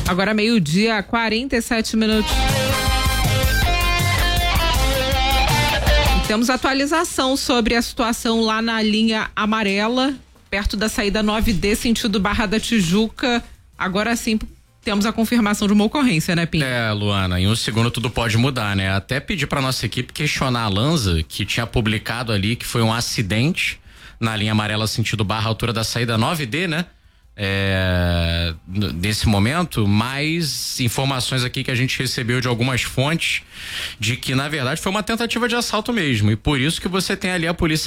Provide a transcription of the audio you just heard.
Agora 12h, 47 minutos. Temos atualização sobre a situação lá na linha amarela, perto da saída 9D, sentido Barra da Tijuca. Agora sim temos a confirmação de uma ocorrência, né, Pinho? Luana, em um segundo tudo pode mudar, né? Até pedir pra nossa equipe questionar a Lanza, que tinha publicado ali que foi um acidente na linha amarela sentido Barra, altura da saída 9D, né? Nesse momento, mais informações aqui que a gente recebeu de algumas fontes de que na verdade foi uma tentativa de assalto mesmo, e por isso que você tem ali a polícia